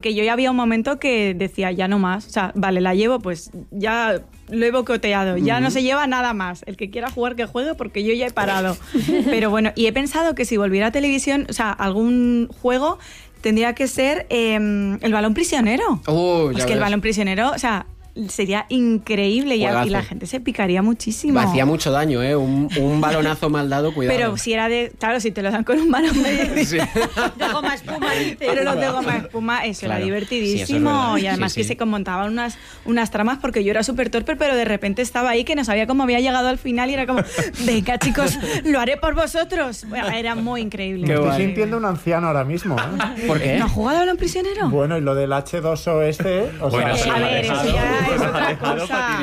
porque yo ya había un momento que decía, ya no más, o sea, vale, la llevo, pues ya lo he boicoteado, ya no se lleva nada más. El que quiera jugar, que juegue, porque yo ya he parado. Pero bueno, y he pensado que si volviera a televisión, o sea, algún juego tendría que ser el balón prisionero. Es que el balón prisionero, o sea, sería increíble y la gente se picaría muchísimo. Hacía mucho daño, ¿eh? Un balonazo mal dado, cuidado. Pero si era de... Claro, si te lo dan con un balón de goma espuma. Pero los de goma espuma, eso era divertidísimo. Sí, y además que se montaban unas tramas, porque yo era súper torpe, pero de repente estaba ahí que no sabía cómo había llegado al final y era como, venga chicos, lo haré por vosotros. Bueno, era muy increíble. Me estoy sintiendo un anciano ahora mismo, ¿eh? ¿Por qué? ¿No has jugado a balón prisionero? Bueno, y lo del H2O bueno, sea... A ver, eso ya... Es otra cosa.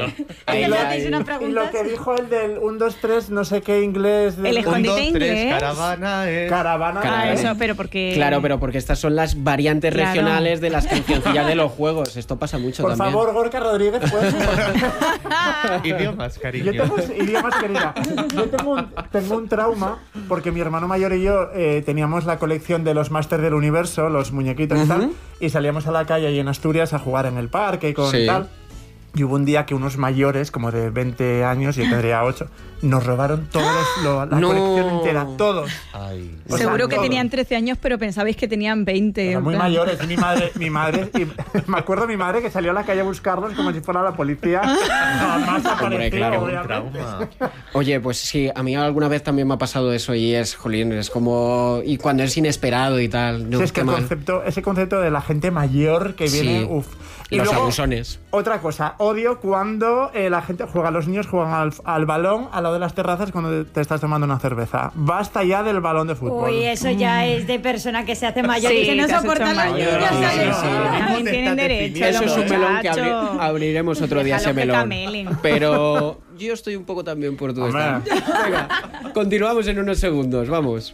Y lo que dijo el del 1, 2, 3, no sé qué inglés. El escondite inglés. Caravana. Eso, pero porque... Claro, pero porque estas son las variantes regionales de las cancioncillas de los juegos. Esto pasa mucho también. Por favor, Gorka Rodríguez, pues. Idiomas, cariño. Idiomas, querida. Yo tengo un trauma, porque mi hermano mayor y yo teníamos la colección de los Masters del Universo, los muñequitos y tal, y salíamos a la calle ahí en Asturias a jugar en el parque y con tal. Y hubo un día que unos mayores, como de 20 años, yo tendría 8, nos robaron la colección entera, todos. Ay. Seguro que tenían 13 años, pero pensabais que tenían 20. Eran muy mayores. Mi madre me acuerdo mi madre que salió a la calle a buscarlos como si fuera la policía. Jamás apareció, obviamente. Oye, pues sí, a mí alguna vez también me ha pasado eso y es como... Y cuando es inesperado y tal. No, sí, es que ese concepto de la gente mayor que viene... Y los abusones. Otra cosa, odio cuando la gente juega, los niños juegan al balón al lado de las terrazas cuando te estás tomando una cerveza. Basta ya del balón de fútbol. Uy, eso ya es de persona que se hace mayor y que no soporta los niños. También tienen derecho. Eso es un melón que abriremos otro día, ese melón. Pero yo estoy un poco también por tu estar. Venga, continuamos en unos segundos, vamos.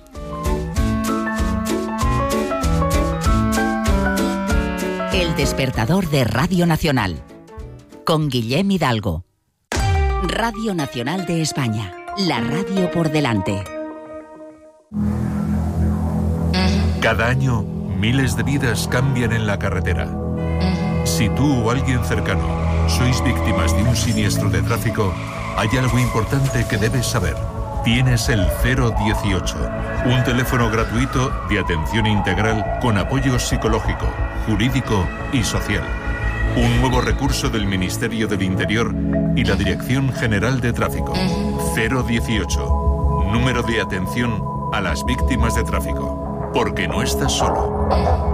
El despertador de Radio Nacional, con Guillem Hidalgo. Radio Nacional de España, la radio por delante. Cada año, miles de vidas cambian en la carretera. Si tú o alguien cercano sois víctimas de un siniestro de tráfico, hay algo importante que debes saber. Tienes el 018, un teléfono gratuito de atención integral con apoyo psicológico, jurídico y social. Un nuevo recurso del Ministerio del Interior y la Dirección General de Tráfico. 018, número de atención a las víctimas de tráfico. Porque no estás solo.